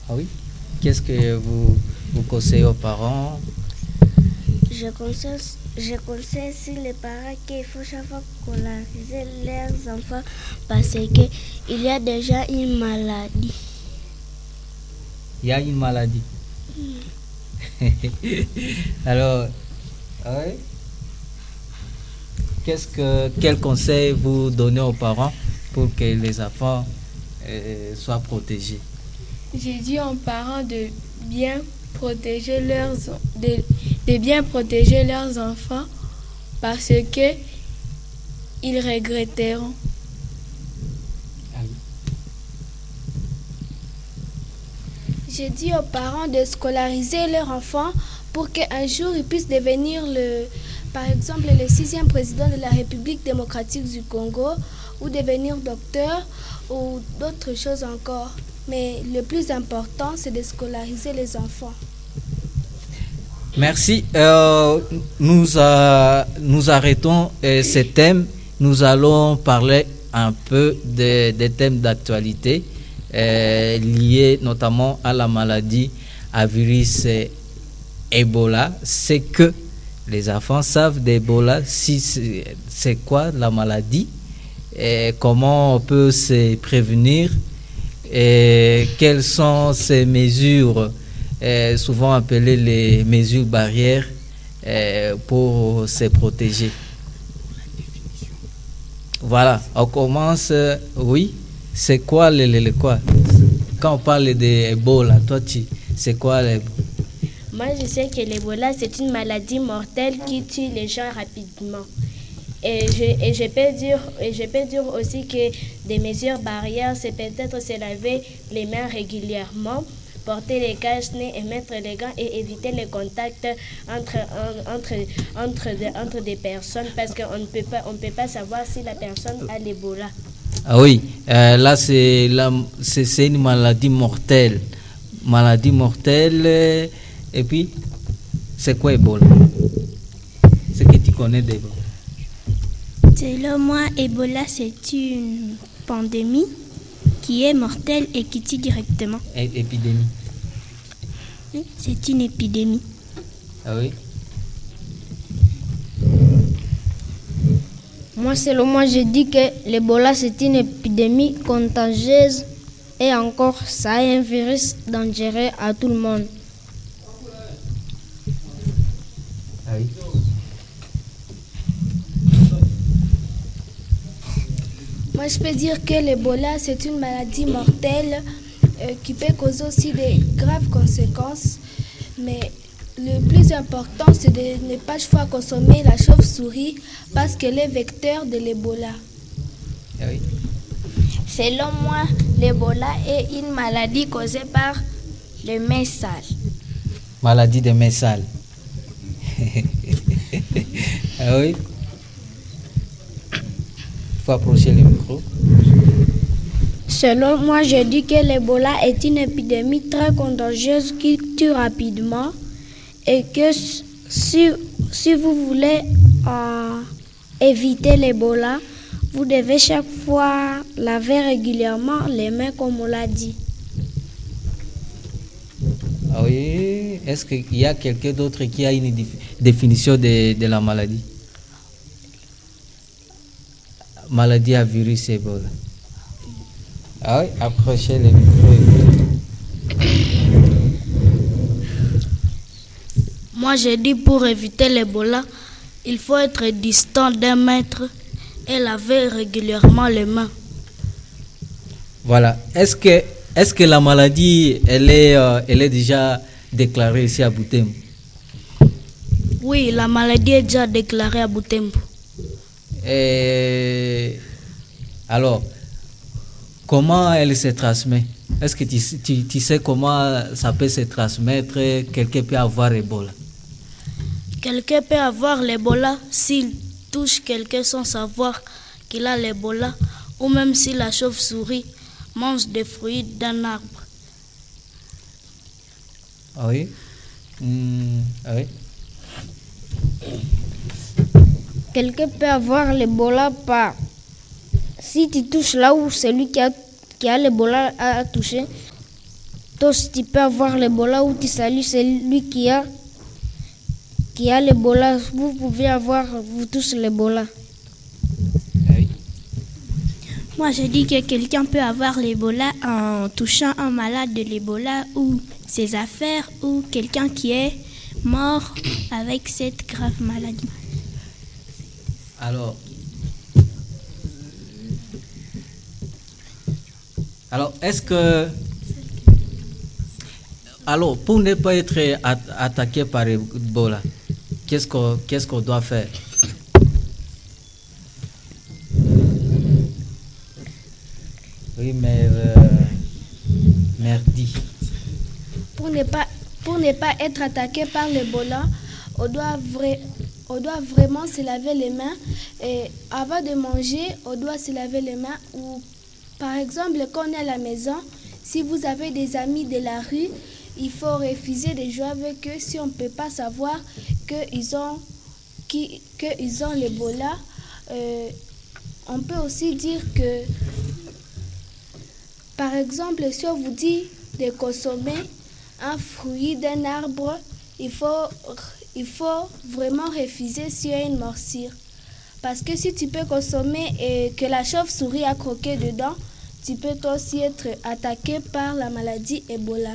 Ah oui? Qu'est-ce que vous conseillez aux parents? Je conseille aussi les parents qu'il faut chaque fois scolariser leurs enfants parce qu'il y a déjà une maladie. Il y a une maladie. Alors, oui. Quel conseil vous donnez aux parents pour que les enfants soient protégés? J'ai dit aux parents de bien protéger leurs enfants parce que ils regretteront. J'ai dit aux parents de scolariser leurs enfants pour qu'un jour ils puissent devenir par exemple le 6e président de la République démocratique du Congo ou devenir docteur ou d'autres choses encore. Mais le plus important, c'est de scolariser les enfants. Merci. Nous arrêtons ce thème. Nous allons parler un peu des thèmes d'actualité liés notamment à la maladie à virus Ebola. C'est que les enfants savent d'Ebola, si c'est quoi la maladie, et comment on peut se prévenir, et quelles sont ces mesures, souvent appelées les mesures barrières, pour se protéger. Voilà, on commence. Oui, c'est quoi quoi? Quand on parle d'Ebola, toi, c'est quoi l'Ebola? Moi, je sais que l'Ebola, c'est une maladie mortelle qui tue les gens rapidement. Et je peux dire aussi que des mesures barrières, c'est peut-être se laver les mains régulièrement, porter les cache-nez et mettre les gants et éviter les contacts entre des personnes parce qu'on ne peut pas savoir si la personne a l'Ebola. Ah oui, là c'est une maladie mortelle. Maladie mortelle. Et puis, c'est quoi Ebola? C'est que tu connais d'Ebola. Selon moi, Ebola, c'est une pandémie qui est mortelle et qui tue directement. Épidémie. Oui, c'est une épidémie. Ah oui? Selon moi, je dis que l'Ebola, c'est une épidémie contagieuse et encore, ça est un virus dangereux à tout le monde. Ah oui. Moi, je peux dire que l'Ebola, c'est une maladie mortelle qui peut causer aussi des graves conséquences. Mais le plus important, c'est de ne pas chaque fois consommer la chauve-souris parce qu'elle est vecteur de l'Ebola. Ah oui. Selon moi, l'Ebola est une maladie causée par les mains sales. Maladie des mains sales. Ah oui. Il faut approcher le micro. Selon moi, je dis que l'Ebola est une épidémie très contagieuse qui tue rapidement et que si vous voulez éviter l'Ebola, vous devez chaque fois laver régulièrement les mains comme on l'a dit. Ah oui. Est-ce qu'il y a quelqu'un d'autre qui a une définition de la maladie? Maladie à virus Ebola. Ah oui, approchez le micro. Moi, j'ai dit pour éviter l'Ebola, il faut être distant d'1 mètre et laver régulièrement les mains. Voilà. Est-ce que la maladie, elle est déjà déclarée ici à Butembo? Oui, la maladie est déjà déclarée à Butembo. Alors, comment elle se transmet? Est-ce que tu sais comment ça peut se transmettre? Quelqu'un peut avoir Ebola? Quelqu'un peut avoir l'Ebola s'il touche quelqu'un sans savoir qu'il a l'Ebola ou même si la chauve-souris mange des fruits d'un arbre. Ah oui? Ah oui? Quelqu'un peut avoir l'Ebola par... Si tu touches là où celui qui a l'Ebola a touché, toi tu peux avoir l'Ebola ou tu salues celui qui a l'Ebola. Vous pouvez avoir, vous tous, l'Ebola. Oui. Moi, je dis que quelqu'un peut avoir l'Ebola en touchant un malade de l'Ebola ou ses affaires ou quelqu'un qui est mort avec cette grave maladie. Alors, est-ce que... Alors, pour ne pas être attaqué par Ebola, qu'est-ce qu'on doit faire? Oui, mais merdi. Pour ne pas être attaqué par l'Ebola, on doit vraiment se laver les mains. Et avant de manger, on doit se laver les mains. Ou par exemple, quand on est à la maison, si vous avez des amis de la rue, il faut refuser de jouer avec eux si on ne peut pas savoir qu'ils ont l'Ebola. On peut aussi dire que, par exemple, si on vous dit de consommer un fruit d'un arbre, il faut vraiment refuser s'il y a une morsure. Parce que si tu peux consommer et que la chauve-souris a croqué dedans, tu peux toi aussi être attaqué par la maladie Ebola.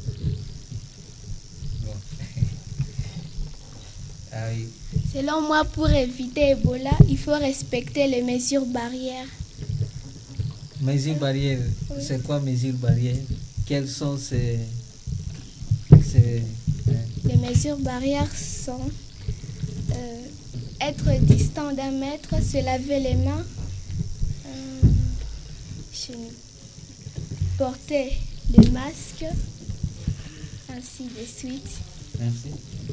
Selon moi, pour éviter Ebola, il faut respecter les mesures barrières. Mesures barrières, c'est quoi mesures barrières? Quelles sont ces... Les mesures barrières sont être distant d'1 mètre, se laver les mains, porter le masque, ainsi de suite. Merci.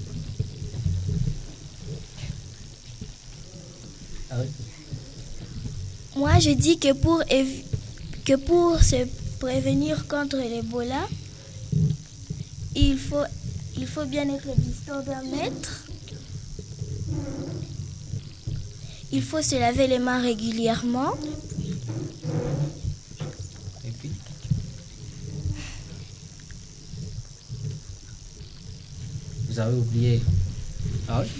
Ah oui. Moi, je dis que pour se prévenir contre l'Ebola, il faut bien être distant d'1 mètre. Il faut se laver les mains régulièrement. Et puis? Vous avez oublié. Ah oui?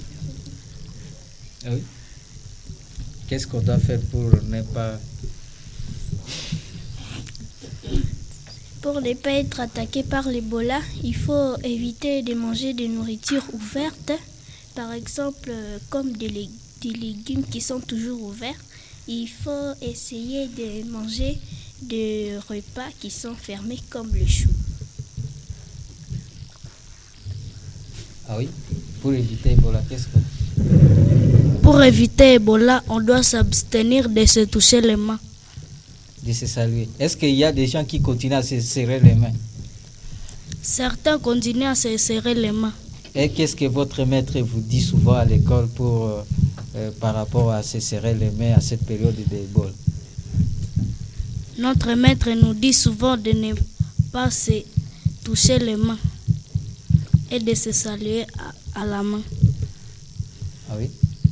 Ah oui? Qu'est-ce qu'on doit faire pour ne pas... Pour ne pas être attaqué par l'Ebola, il faut éviter de manger des nourritures ouvertes, par exemple comme des légumes qui sont toujours ouverts. Il faut essayer de manger des repas qui sont fermés comme le chou. Ah oui? Pour éviter Ebola, qu'est-ce que... Pour éviter Ebola, on doit s'abstenir de se toucher les mains. De se saluer. Est-ce qu'il y a des gens qui continuent à se serrer les mains? Certains continuent à se serrer les mains. Et qu'est-ce que votre maître vous dit souvent à l'école par rapport à se serrer les mains à cette période d'Ebola? Notre maître nous dit souvent de ne pas se toucher les mains et de se saluer à la main. Ah oui?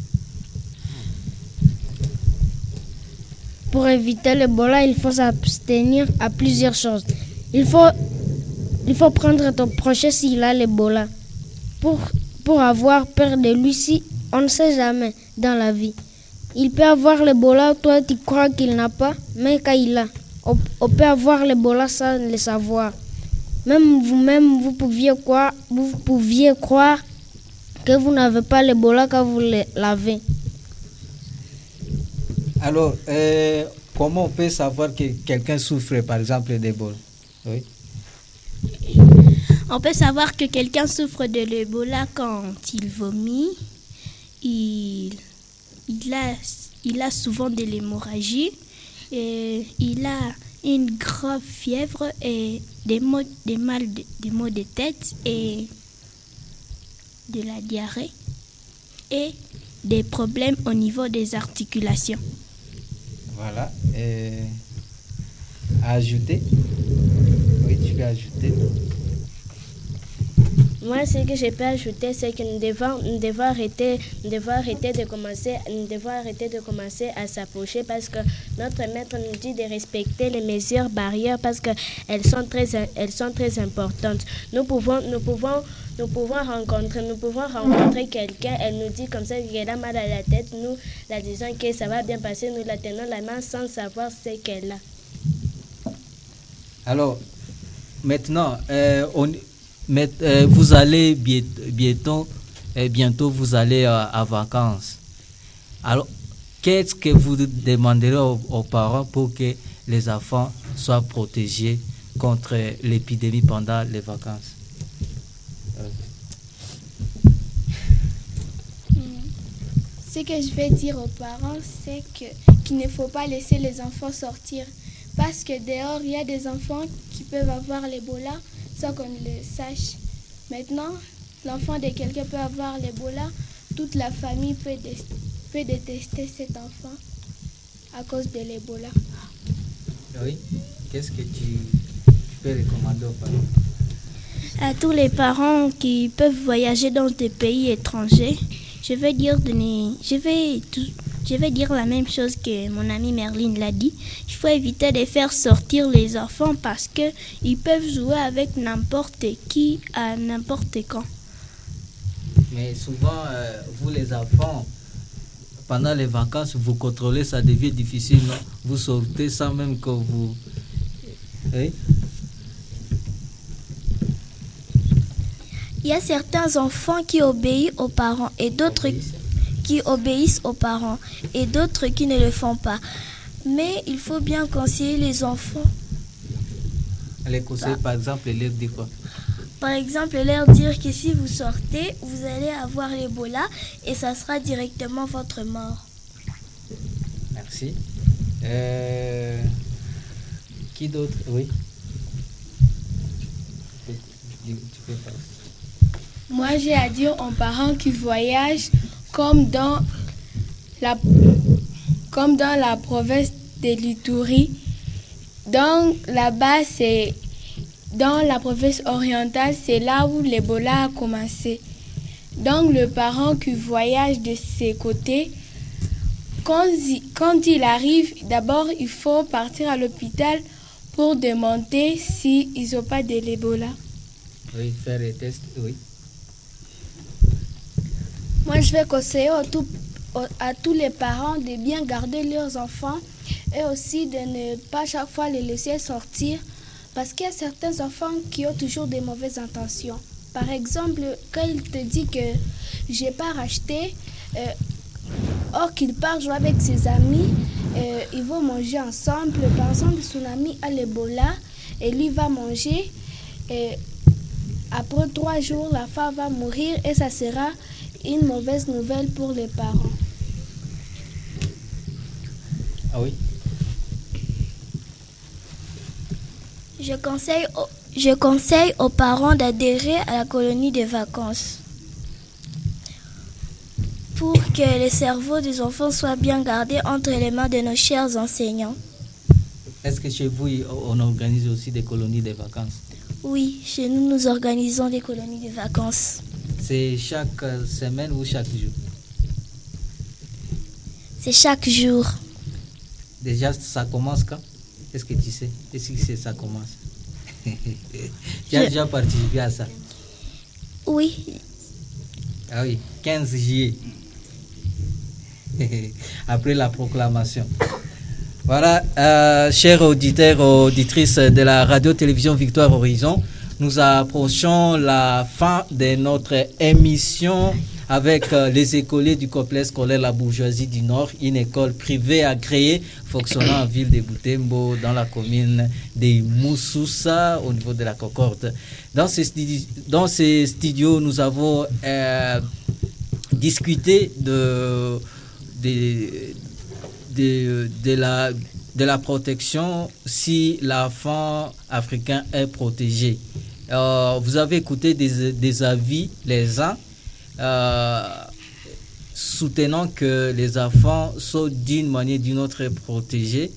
Pour éviter l'Ebola, il faut s'abstenir à plusieurs choses. Il faut prendre ton prochain s'il a l'Ebola. Pour avoir peur de lui, si on ne sait jamais dans la vie. Il peut avoir l'Ebola, toi tu crois qu'il n'a pas, mais quand il a, on peut avoir l'Ebola sans le savoir. Même vous-même, vous pouviez croire que vous n'avez pas l'Ebola quand vous l'avez. Alors, comment on peut savoir que quelqu'un souffre, par exemple, d'Ebola? Oui. On peut savoir que quelqu'un souffre de l'Ebola quand il vomit, il a souvent de l'hémorragie, et il a une grave fièvre et des maux de tête et de la diarrhée et des problèmes au niveau des articulations. Voilà. À ajouter? Oui, tu peux ajouter. Moi, ce que je peux ajouter, c'est que nous devons arrêter de commencer à s'approcher parce que notre maître nous dit de respecter les mesures barrières parce qu'elles sont très importantes. Nous pouvons rencontrer quelqu'un, elle nous dit comme ça qu'elle a mal à la tête, nous la disons que ça va bien passer, nous la tenons la main sans savoir ce qu'elle a. Alors, maintenant, vous allez bientôt vous allez à vacances. Alors, qu'est-ce que vous demanderez aux parents pour que les enfants soient protégés contre l'épidémie pendant les vacances? Ce que je vais dire aux parents, c'est qu'il ne faut pas laisser les enfants sortir. Parce que dehors, il y a des enfants qui peuvent avoir l'Ebola sans qu'on le sache. Maintenant, l'enfant de quelqu'un peut avoir l'Ebola. Toute la famille peut détester cet enfant à cause de l'Ebola. Oui. Qu'est-ce que tu peux recommander aux parents? À tous les parents qui peuvent voyager dans des pays étrangers, je vais dire la même chose que mon amie Merline l'a dit. Il faut éviter de faire sortir les enfants parce qu'ils peuvent jouer avec n'importe qui à n'importe quand. Mais souvent, vous les enfants, pendant les vacances, vous contrôlez, ça devient difficile, non? Vous sortez sans même que vous... Oui? Il y a certains enfants qui obéissent aux parents et d'autres qui obéissent aux parents et d'autres qui ne le font pas. Mais il faut bien conseiller les enfants. Les conseiller, par exemple, leur dire quoi? Par exemple, leur dire que si vous sortez, vous allez avoir l'Ebola et ça sera directement votre mort. Merci. Qui d'autre? Oui. Tu peux parler. Moi, j'ai à dire aux parents qui voyagent comme dans la province de l'Ituri. Donc là-bas, dans la province orientale, c'est là où l'Ebola a commencé. Donc le parent qui voyage de ces côtés, quand il arrive, d'abord il faut partir à l'hôpital pour demander s'ils n'ont pas de l'Ebola. Oui, faire les tests, oui. Moi, je vais conseiller à tous les parents de bien garder leurs enfants et aussi de ne pas chaque fois les laisser sortir parce qu'il y a certains enfants qui ont toujours des mauvaises intentions. Par exemple, quand il te dit que j'ai pas racheté, or qu'il part jouer avec ses amis, ils vont manger ensemble. Par exemple, son ami a l'Ebola et lui va manger. Et après 3 jours, la femme va mourir et ça sera une mauvaise nouvelle pour les parents. Ah oui. Je conseille aux parents d'adhérer à la colonie de vacances pour que le cerveau des enfants soit bien gardé entre les mains de nos chers enseignants. Est-ce que chez vous, on organise aussi des colonies de vacances? Oui, chez nous, nous organisons des colonies de vacances. C'est chaque semaine ou chaque jour? C'est chaque jour. Déjà, ça commence quand? Est-ce que tu sais? Est-ce que ça commence? Tu as déjà participé à ça? Oui. Ah oui, 15 juillet. Après la proclamation. Voilà, chers auditeurs, auditrices de la radio-télévision Victoire Horizon, nous approchons la fin de notre émission avec les écoliers du complexe scolaire La Bourgeoisie du Nord, une école privée agréée fonctionnant en ville de Butembo dans la commune de Moussoussa au niveau de la Concorde. Dans ces studios, nous avons discuté de la protection si l'enfant africain est protégé. Vous avez écouté des avis les uns soutenant que les enfants sont d'une manière ou d'une autre protégés,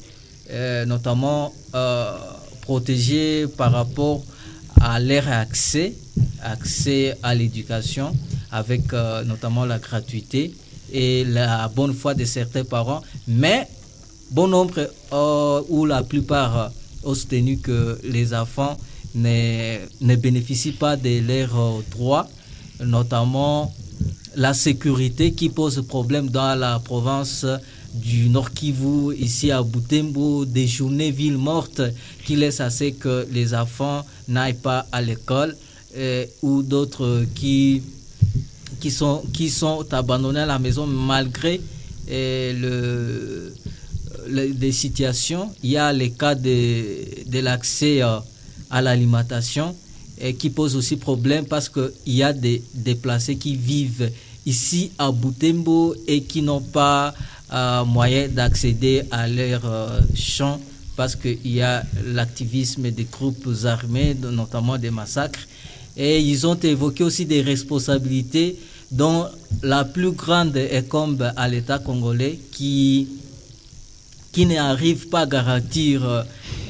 notamment protégés par rapport à leur accès accès à l'éducation avec notamment la gratuité et la bonne foi de certains parents, mais bon nombre ou la plupart ont soutenu que les enfants ne bénéficient pas de leurs droits, notamment la sécurité qui pose problème dans la province du Nord Kivu, ici à Butembo, des journées villes mortes qui laissent assez que les enfants n'aillent pas à l'école, ou d'autres qui sont abandonnés à la maison malgré des situations. Il y a les cas de l'accès à l'alimentation qui pose aussi problème parce qu'il y a des déplacés qui vivent ici à Butembo et qui n'ont pas moyen d'accéder à leurs champs parce qu'il y a l'activisme des groupes armés, notamment des massacres. Et ils ont évoqué aussi des responsabilités dont la plus grande incombe à l'État congolais qui n'arrive pas à garantir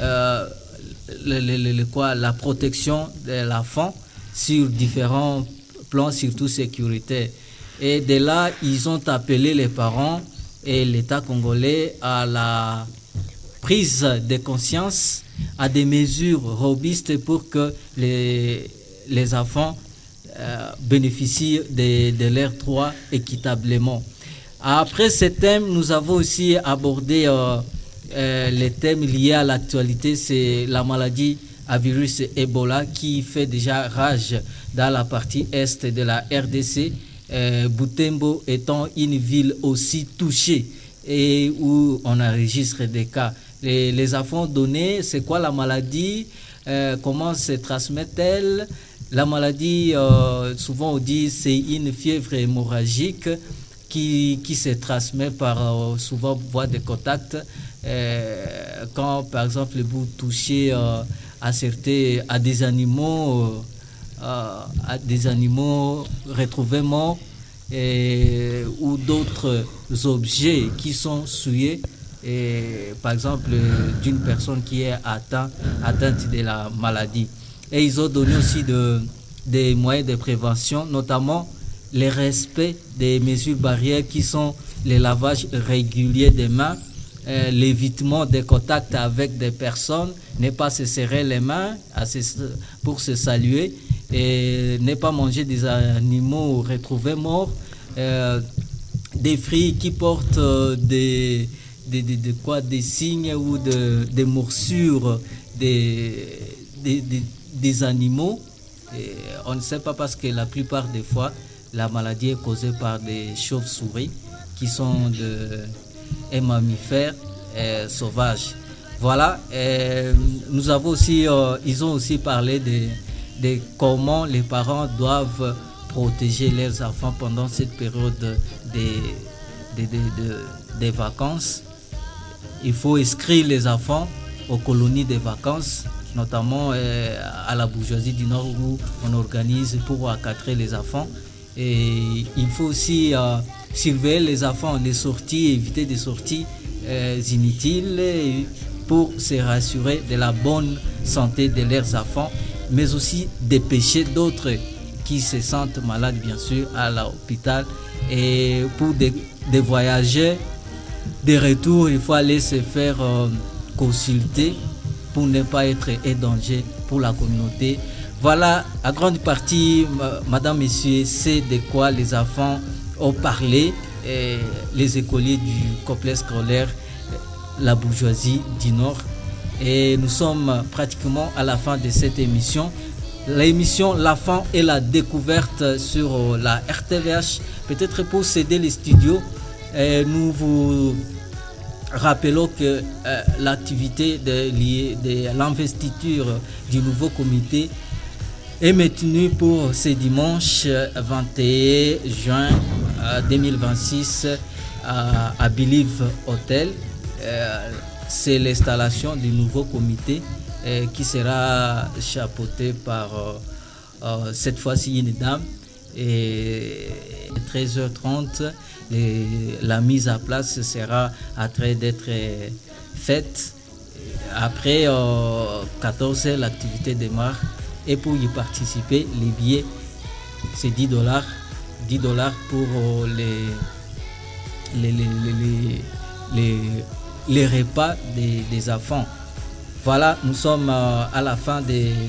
la protection de l'enfant sur différents plans, surtout sécuritaires. Et de là, ils ont appelé les parents et l'État congolais à la prise de conscience, à des mesures robustes pour que les enfants bénéficient de leurs droits équitablement. Après ce thème, nous avons aussi abordé les thèmes liés à l'actualité. C'est la maladie à virus Ebola qui fait déjà rage dans la partie est de la RDC. Butembo étant une ville aussi touchée et où on enregistre des cas. Les enfants donnés, c'est quoi la maladie? Comment se transmet-elle? La maladie, souvent on dit c'est une fièvre hémorragique qui se transmet par souvent voie de contact. Quand par exemple vous touchez à des animaux retrouvés morts ou d'autres objets qui sont souillés, par exemple d'une personne qui est atteinte de la maladie. Et ils ont donné aussi des moyens de prévention, notamment le respect des mesures barrières qui sont le lavage régulier des mains, l'évitement des contacts avec des personnes, ne pas se serrer les mains pour se saluer, et ne pas manger des animaux retrouvés morts, des fruits qui portent des signes ou des morsures des animaux. Et on ne sait pas parce que la plupart des fois, la maladie est causée par des chauves-souris qui sont des mammifères sauvages. Voilà. Nous avons aussi, ils ont aussi parlé de comment les parents doivent protéger leurs enfants pendant cette période des vacances. Il faut inscrire les enfants aux colonies de vacances, notamment à la bourgeoisie du Nord où on organise pour encadrer les enfants. Et il faut aussi surveiller les enfants, les sorties, éviter des sorties inutiles pour se rassurer de la bonne santé de leurs enfants, mais aussi dépêcher d'autres qui se sentent malades, bien sûr, à l'hôpital. Et pour des voyageurs, de retour, il faut aller se faire consulter pour ne pas être un danger pour la communauté. Voilà, à grande partie, madame, messieurs, c'est de quoi les enfants ont parlé, les écoliers du complexe scolaire La Bourgeoisie du Nord. Et nous sommes pratiquement à la fin de cette émission. L'émission L'Enfant et la découverte sur la RTVH. Peut-être pour céder les studios, nous vous rappelons que l'activité de l'investiture du nouveau comité est maintenue pour ce dimanche 21 juin 2026 à Believe Hotel. C'est l'installation du nouveau comité qui sera chapeauté par cette fois-ci une dame. Et 13h30, la mise à place sera en train d'être faite. Après 14h, l'activité démarre Et pour y participer, les billets, c'est $10. $10 pour les repas des enfants. Voilà, nous sommes à la fin de